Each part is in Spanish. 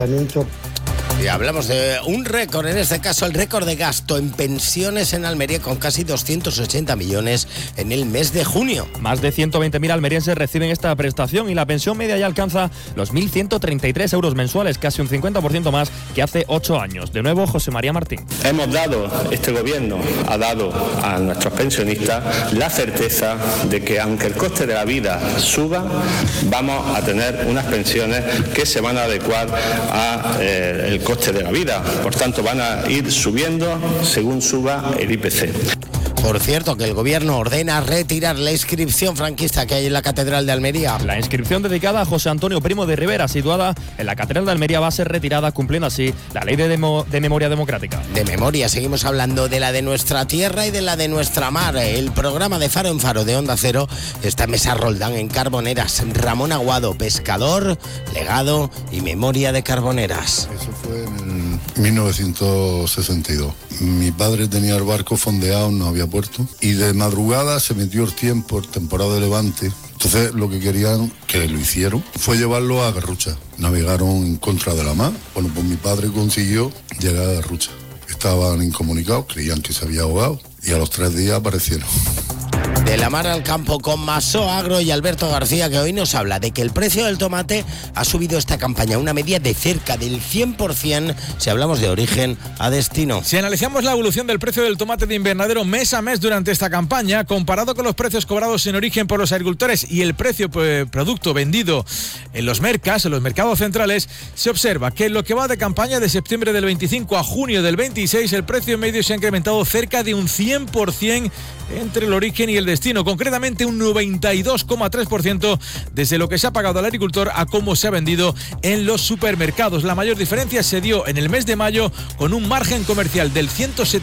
Y hablamos de un récord, en este caso el récord de gasto en pensiones en Almería, con casi 280 millones en el mes de junio. Más de 120.000 almerienses reciben esta prestación y la pensión media ya alcanza los 1.133 euros mensuales, casi un 50% más que hace 8 años. De nuevo, José María Martín. Este gobierno ha dado a nuestros pensionistas la certeza de que aunque el coste de la vida suba, vamos a tener unas pensiones que se van a adecuar al coste de la vida. Por tanto, van a ir subiendo según suba el IPC. Por cierto, que el gobierno ordena retirar la inscripción franquista que hay en la Catedral de Almería. La inscripción dedicada a José Antonio Primo de Rivera, situada en la Catedral de Almería, va a ser retirada, cumpliendo así la ley de memoria democrática. De memoria, seguimos hablando de la de nuestra tierra y de la de nuestra mar. El programa de Faro en Faro de Onda Cero está en Mesa Roldán, en Carboneras. Ramón Aguado, pescador, legado y memoria de Carboneras. Eso fue en 1962. Mi padre tenía el barco fondeado, no había puerto, y de madrugada se metió el tiempo, temporada de levante. Entonces lo que querían, que lo hicieron, fue llevarlo a Garrucha. Navegaron en contra de la mar. Bueno, pues mi padre consiguió llegar a Garrucha. Estaban incomunicados, creían que se había ahogado, y a los 3 días aparecieron. De la mar al campo con Masó Agro y Alberto García, que hoy nos habla de que el precio del tomate ha subido esta campaña una media de cerca del 100% si hablamos de origen a destino. Si analizamos la evolución del precio del tomate de invernadero mes a mes durante esta campaña, comparado con los precios cobrados en origen por los agricultores y el precio producto vendido en los mercados centrales, se observa que en lo que va de campaña de septiembre del 25 a junio del 26, el precio medio se ha incrementado cerca de un 100% entre el origen y el destino, concretamente un 92,3% desde lo que se ha pagado al agricultor a cómo se ha vendido en los supermercados. La mayor diferencia se dio en el mes de mayo, con un margen comercial del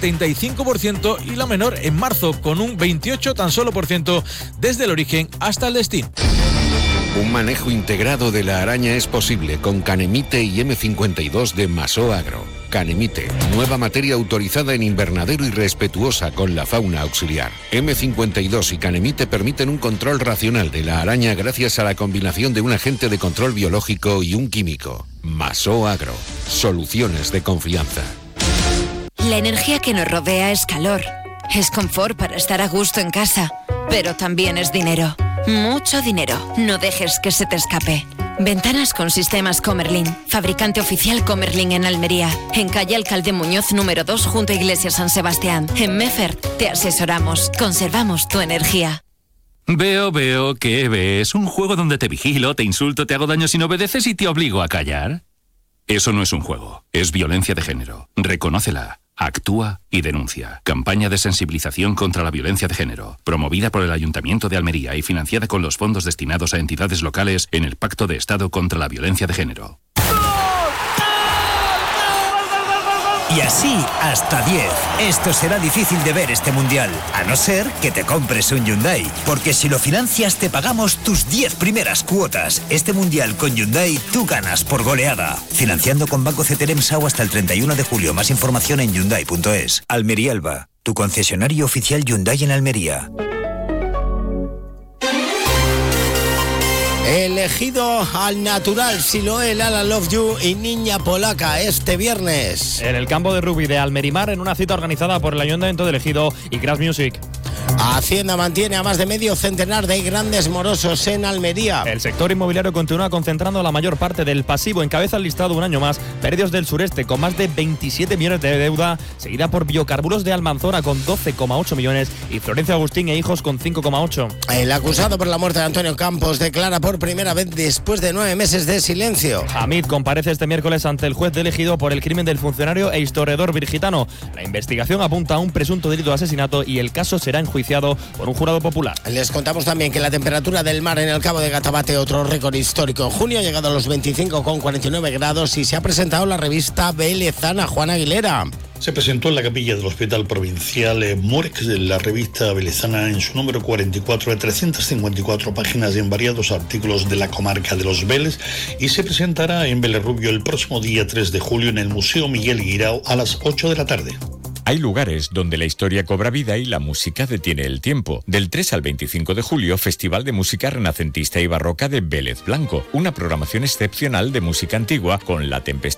175%, y la menor en marzo, con un 28% tan solo desde el origen hasta el destino. Un manejo integrado de la araña es posible con Canemite y M52 de Masó Agro. Canemite, nueva materia autorizada en invernadero y respetuosa con la fauna auxiliar. M52 y Canemite permiten un control racional de la araña gracias a la combinación de un agente de control biológico y un químico. Masó Agro, soluciones de confianza. La energía que nos rodea es calor, es confort para estar a gusto en casa, pero también es dinero. Mucho dinero. No dejes que se te escape. Ventanas con sistemas Comerlin. Fabricante oficial Comerlin en Almería. En calle Alcalde Muñoz número 2 junto a Iglesia San Sebastián. En Meffert te asesoramos. Conservamos tu energía. Veo, ¿qué ves? ¿Un juego donde te vigilo, te insulto, te hago daño si no obedeces y te obligo a callar? Eso no es un juego. Es violencia de género. Reconócela. Actúa y denuncia. Campaña de sensibilización contra la violencia de género, promovida por el Ayuntamiento de Almería y financiada con los fondos destinados a entidades locales en el Pacto de Estado contra la Violencia de Género. Y así hasta 10. Esto será difícil de ver este mundial, a no ser que te compres un Hyundai. Porque si lo financias te pagamos tus 10 primeras cuotas. Este mundial con Hyundai tú ganas por goleada. Financiando con Banco CTLM SAU hasta el 31 de julio. Más información en Hyundai.es. Almería Elba, tu concesionario oficial Hyundai en Almería. Elegido al natural, Siloé, Lala Love You y Niña Polaca este viernes. En el campo de rugby de Almerimar, en una cita organizada por el Ayuntamiento de Ejido y Crash Music. Hacienda mantiene a más de medio centenar de grandes morosos en Almería. El sector inmobiliario continúa concentrando la mayor parte del pasivo. Encabeza el listado un año más Predios del Sureste, con más de 27 millones de deuda, seguida por Biocarburos de Almanzora con 12,8 millones y Florencia Agustín e Hijos con 5,8. El acusado por la muerte de Antonio Campos declara por primera vez después de 9 meses de silencio. Hamid comparece este miércoles ante el juez de Ejido por el crimen del funcionario e historiador virgitano. La investigación apunta a un presunto delito de asesinato y el caso será enjuiciado por un jurado popular. Les contamos también que la temperatura del mar en el Cabo de Gata bate otro récord histórico. En junio ha llegado a los 25,49 grados y se ha presentado la revista Belezana. Juan Aguilera. Se presentó en la capilla del Hospital Provincial Morex la revista Belezana en su número 44 de 354 páginas y en variados artículos de la comarca de Los Vélez, y se presentará en Belerrubio el próximo día 3 de julio en el Museo Miguel Guirao a las 8 de la tarde. Hay lugares donde la historia cobra vida y la música detiene el tiempo. Del 3 al 25 de julio, Festival de Música Renacentista y Barroca de Vélez Blanco. Una programación excepcional de música antigua con La Tempestad